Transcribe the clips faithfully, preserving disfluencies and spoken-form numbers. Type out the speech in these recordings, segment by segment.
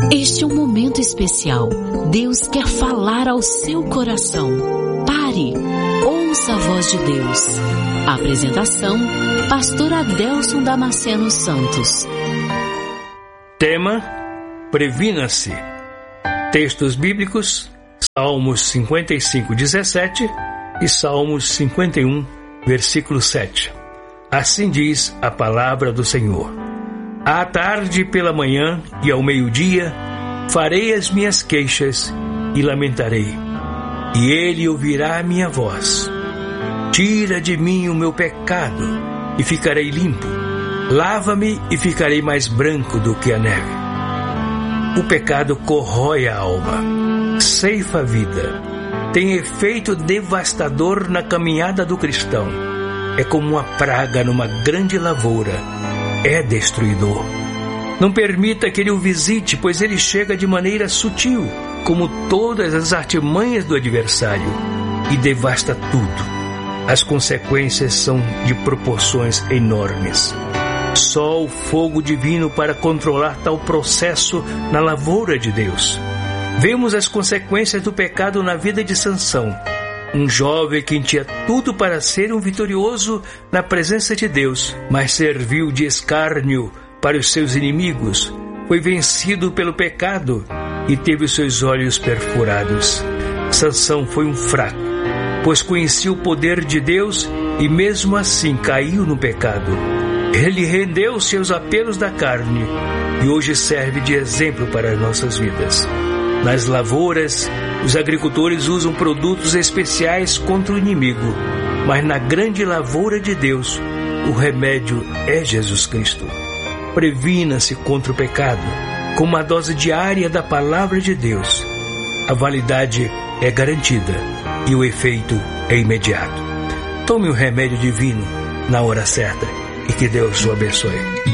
Este é um momento especial. Deus quer falar ao seu coração. Pare, ouça a voz de Deus. A apresentação, Pastor Adelson Damasceno Santos. Tema: previna-se. Textos bíblicos: Salmos cinquenta e cinco, dezessete e Salmos cinquenta e um, versículo sete. Assim diz a palavra do Senhor: à tarde pela manhã e ao meio-dia farei as minhas queixas e lamentarei, e ele ouvirá a minha voz. Tira de mim o meu pecado e ficarei limpo. Lava-me e ficarei mais branco do que a neve. O pecado corrói a alma, ceifa a vida, tem efeito devastador na caminhada do cristão. É como uma praga numa grande lavoura, é destruidor. Não permita que ele o visite, pois ele chega de maneira sutil, como todas as artimanhas do adversário, e devasta tudo. As consequências são de proporções enormes. Só o fogo divino para controlar tal processo na lavoura de Deus. Vemos as consequências do pecado na vida de Sansão, um jovem que tinha tudo para ser um vitorioso na presença de Deus, mas serviu de escárnio para os seus inimigos, foi vencido pelo pecado e teve os seus olhos perfurados. Sansão foi um fraco, pois conhecia o poder de Deus e mesmo assim caiu no pecado. Ele rendeu-se aos apelos da carne e hoje serve de exemplo para as nossas vidas. Nas lavouras, os agricultores usam produtos especiais contra o inimigo, mas na grande lavoura de Deus, o remédio é Jesus Cristo. Previna-se contra o pecado com uma dose diária da palavra de Deus. A validade é garantida e o efeito é imediato. Tome o remédio divino na hora certa e que Deus o abençoe.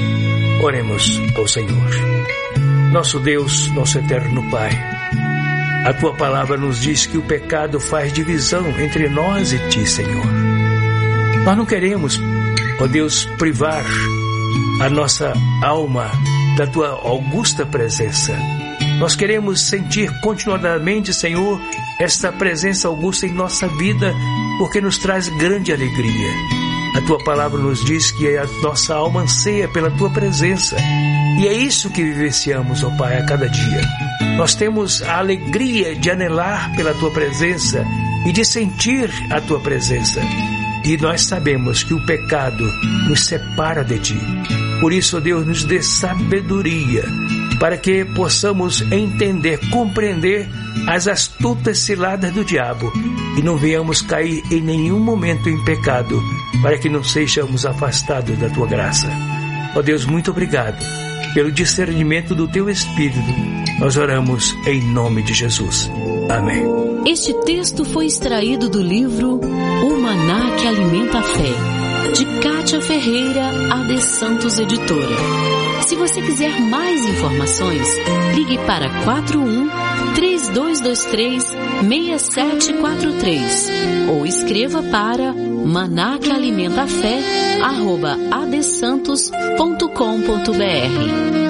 Oremos ao Senhor. Nosso Deus, nosso eterno Pai, a Tua palavra nos diz que o pecado faz divisão entre nós e Ti, Senhor. Nós não queremos, ó Deus, privar a nossa alma da Tua augusta presença. Nós queremos sentir continuadamente, Senhor, esta presença augusta em nossa vida, porque nos traz grande alegria. A Tua palavra nos diz que a nossa alma anseia pela Tua presença. E é isso que vivenciamos, ó Pai, a cada dia. Nós temos a alegria de anelar pela Tua presença e de sentir a Tua presença. E nós sabemos que o pecado nos separa de Ti. Por isso, ó Deus, nos dê sabedoria para que possamos entender, compreender as astutas ciladas do diabo e não venhamos cair em nenhum momento em pecado, para que não sejamos afastados da Tua graça. Ó Deus, muito obrigado pelo discernimento do Teu Espírito. Nós oramos em nome de Jesus. Amém. Este texto foi extraído do livro O Maná que Alimenta a Fé, de Kátia Ferreira, A D Santos Editora. Se você quiser mais informações, ligue para quatro um, três dois dois três, seis sete quatro três ou escreva para maná que alimenta a fé arroba adsantos ponto com ponto br.